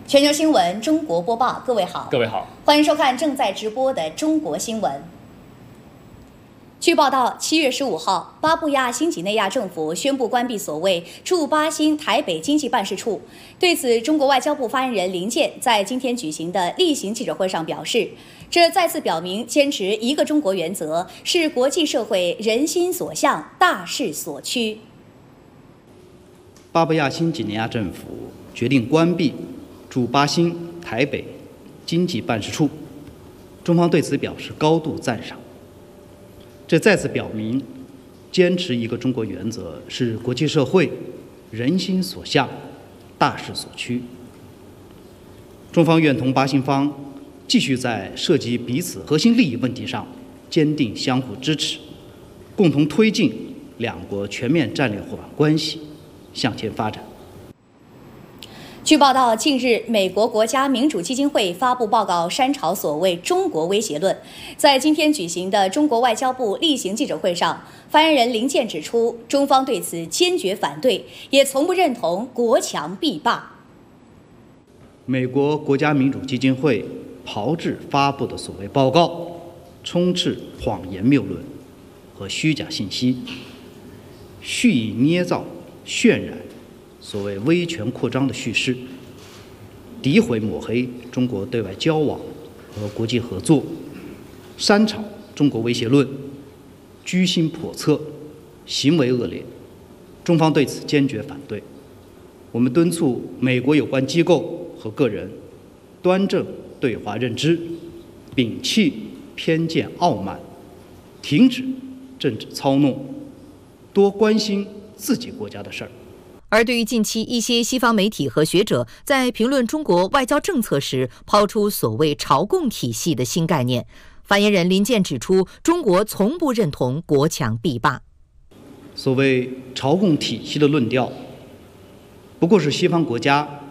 全球新闻中国播报，各位好，欢迎收看正在直播的中国新闻。据报道，7月15号，巴布亚新几内亚政府宣布关闭所谓驻巴新台北经济办事处。对此，中国外交部发言人林健在今天举行的例行记者会上表示，这再次表明坚持一个中国原则是国际社会人心所向、大势所趋。 巴布亚新几内亚政府决定关闭驻巴新台北经济办事处，中方对此表示高度赞赏。这再次表明，坚持一个中国原则是国际社会人心所向、大势所趋。中方愿同巴新方继续在涉及彼此核心利益问题上坚定相互支持，共同推进两国全面战略伙伴关系向前发展。 据报道，近日美国国家民主基金会发布报告，删朝所谓中国威胁论。在今天举行的中国外交部例行记者会上，发言人林健指出，中方对此坚决反对，也从不认同国强必霸。 美国国家民主基金会炮制发布的所谓报告，充斥谎言谬论和虚假信息，蓄意捏造、渲染所谓威权扩张的叙事，诋毁抹黑中国对外交往和国际合作，煽炒中国威胁论，居心叵测，行为恶劣。中方对此坚决反对。我们敦促美国有关机构和个人端正对华认知，摒弃偏见傲慢，停止政治操弄，多关心自己国家的事儿。 而对于近期一些西方媒体和学者在评论中国外交政策时抛出所谓朝贡体系的新概念，发言人林健指出，中国从不认同国强必霸。 所谓朝贡体系的论调，不过是西方国家